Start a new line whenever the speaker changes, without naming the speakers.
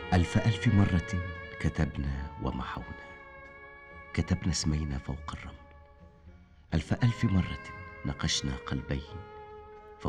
ألف ألف مرة كتبنا ومحونا، كتبنا اسمينا فوق الرمل. ألف ألف مرة نقشنا قلبين